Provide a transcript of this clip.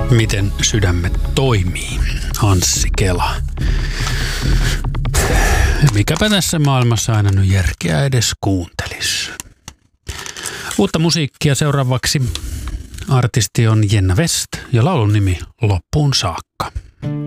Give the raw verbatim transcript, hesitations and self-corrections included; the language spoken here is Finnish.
Miten sydämet toimii, Anssi Kela. Mikäpä tässä maailmassa aina nyt järkeä edes kuuntelis. Uutta musiikkia seuraavaksi. Artisti on Jenna West ja laulun nimi Loppuun saakka.